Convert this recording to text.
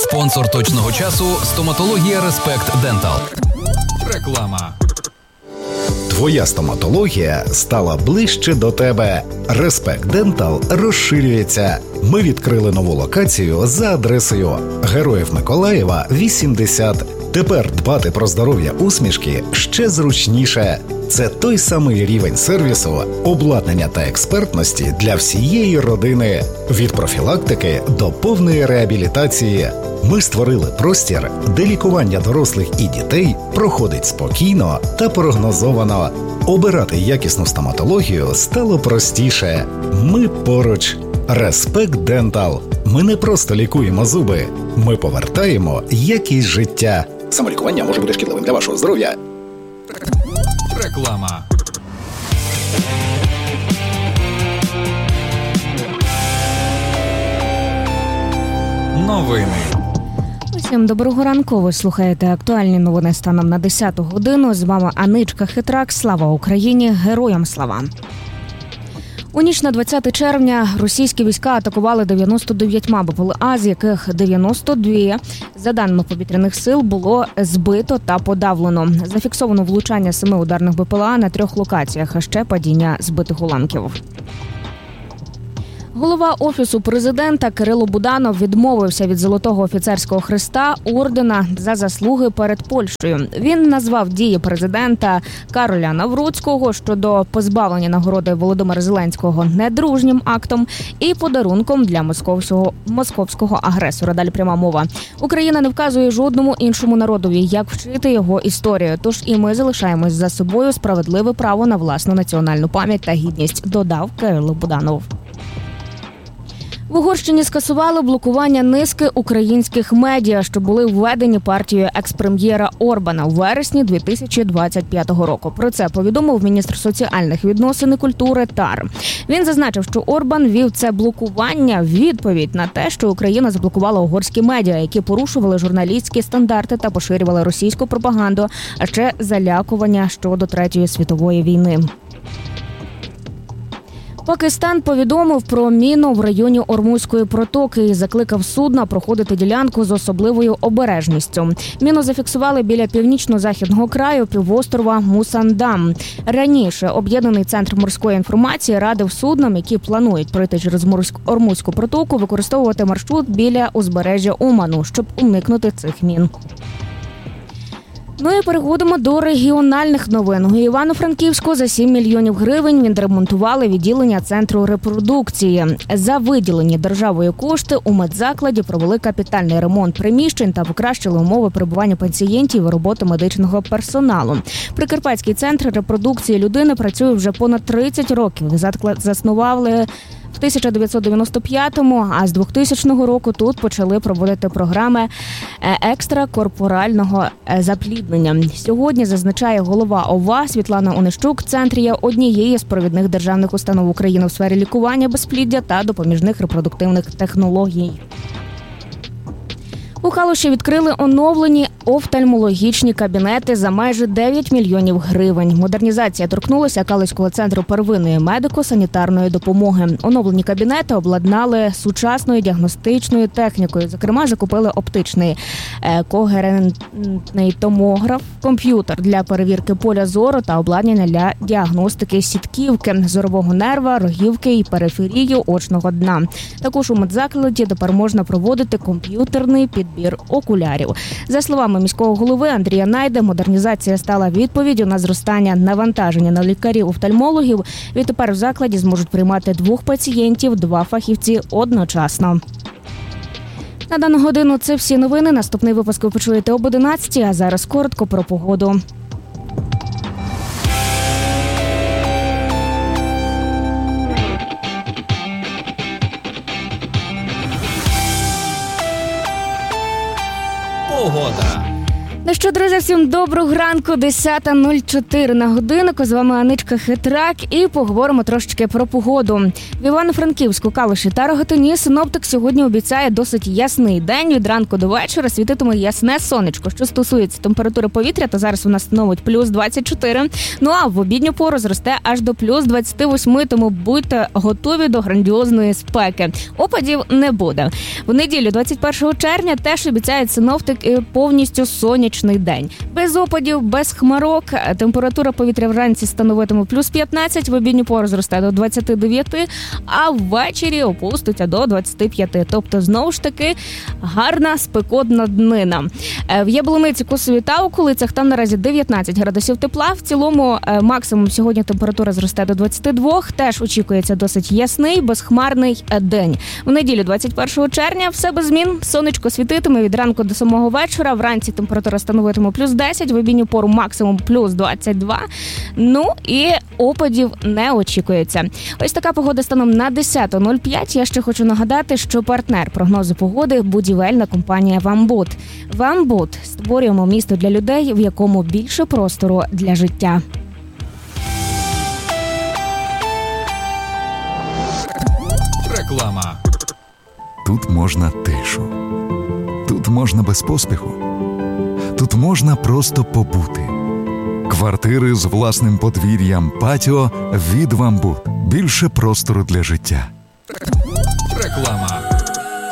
Спонсор точного часу – стоматологія Респект Дентал. Реклама. Твоя стоматологія стала ближче до тебе. Респект Дентал розширюється. Ми відкрили нову локацію за адресою Героїв Миколаєва, 80. Тепер дбати про здоров'я усмішки ще зручніше. Це той самий рівень сервісу, обладнання та експертності для всієї родини. Від профілактики до повної реабілітації. Ми створили простір, де лікування дорослих і дітей проходить спокійно та прогнозовано. Обирати якісну стоматологію стало простіше. Ми поруч. Респект Дентал. Ми не просто лікуємо зуби. Ми повертаємо якість життя. Самолікування може бути шкідливим для вашого здоров'я. Реклама. Новини. Всім доброго ранку. Ви слухаєте актуальні новини станом на 10 годину. З вами Аничка Хитрак. Слава Україні! Героям слава! У ніч на 20 червня російські війська атакували 99 БПЛА, з яких 92, за даними повітряних сил, було збито та подавлено. Зафіксовано влучання 7 ударних БПЛА на 3 локаціях, а ще падіння збитих уламків. Голова Офісу президента Кирило Буданов відмовився від Золотого офіцерського хреста ордена за заслуги перед Польщею. Він назвав дії президента Кароля Навроцького щодо позбавлення нагороди Володимира Зеленського недружнім актом і подарунком для московського агресора. Далі пряма мова. Україна не вказує жодному іншому народові, як вчити його історію. Тож і ми залишаємось за собою справедливе право на власну національну пам'ять та гідність, додав Кирило Буданов. В Угорщині скасували блокування низки українських медіа, що були введені партією екс-прем'єра Орбана у вересні 2025 року. Про це повідомив міністр соціальних відносин і культури ТАР. Він зазначив, що Орбан вів це блокування в відповідь на те, що Україна заблокувала угорські медіа, які порушували журналістські стандарти та поширювали російську пропаганду, а ще залякування щодо Третьої світової війни. Пакистан повідомив про міну в районі Ормузької протоки і закликав судна проходити ділянку з особливою обережністю. Міну зафіксували біля північно-західного краю півострова Мусандам. Раніше Об'єднаний центр морської інформації радив суднам, які планують пройти через Ормузьку протоку, використовувати маршрут біля узбережжя Оману, щоб уникнути цих мін. Ну і переходимо до регіональних новин. У Івано-Франківську за 7 мільйонів гривень відремонтували відділення центру репродукції. За виділені державою кошти у медзакладі провели капітальний ремонт приміщень та покращили умови перебування пацієнтів і роботи медичного персоналу. Прикарпатський центр репродукції людини працює вже понад 30 років. Заклад заснували в 1995-му, а з 2000 року тут почали проводити програми екстракорпорального запліднення. Сьогодні, зазначає голова ОВА Світлана Онищук, центр є однією з провідних державних установ України в сфері лікування безпліддя та допоміжних репродуктивних технологій. У Калуші відкрили оновлені офтальмологічні кабінети за майже 9 мільйонів гривень. Модернізація торкнулася Калуського центру первинної медико-санітарної допомоги. Оновлені кабінети обладнали сучасною діагностичною технікою. Зокрема, закупили оптичний когерентний томограф, комп'ютер для перевірки поля зору та обладнання для діагностики сітківки, зорового нерва, рогівки і периферії очного дна. Також у медзакладі тепер можна проводити комп'ютерний підбір окулярів. За словами міського голови Андрія Найде, модернізація стала відповіддю на зростання навантаження на лікарів-офтальмологів. Відтепер в закладі зможуть приймати 2 пацієнтів, 2 фахівці одночасно. На дану годину це всі новини. Наступний випуск ви почуєте об 11, а зараз коротко про погоду. Погода. Ну що, друзі, всім доброго ранку, 10:04 на годиннику. З вами Аничка Хитрак і поговоримо трошечки про погоду. В Івано-Франківську, Калуші та Рогатині синоптик сьогодні обіцяє досить ясний день. Від ранку до вечора світитиме ясне сонечко. Що стосується температури повітря, то зараз вона становить плюс 24. Ну а в обідню пору зросте аж до плюс 28, тому будьте готові до грандіозної спеки. Опадів не буде. В неділю, 21 червня, теж обіцяє синоптик повністю сонячний день. Без опадів, без хмарок. Температура повітря вранці становитиме плюс 15, в обідню пору зросте до 29, а ввечері опуститься до 25. Тобто, знову ж таки, гарна спекотна днина. В Яблуниці, Косові та околицях там наразі 19 градусів тепла. В цілому максимум сьогодні температура зросте до 22. Теж очікується досить ясний, безхмарний день. В неділю, 21 червня, все без змін. Сонечко світитиме від ранку до самого вечора. Вранці температура становитиме плюс 10, в обідню пору максимум плюс 22. Ну і опадів не очікується. Ось така погода станом на 10:05. Я ще хочу нагадати, що партнер прогнозу погоди – будівельна компанія «Вамбуд». «Вамбуд» – створюємо місто для людей, в якому більше простору для життя. Реклама. Тут можна тишу. Тут можна без поспіху. Тут можна просто побути. Квартири з власним подвір'ям, патіо від «Вамбуд». Більше простору для життя. Реклама.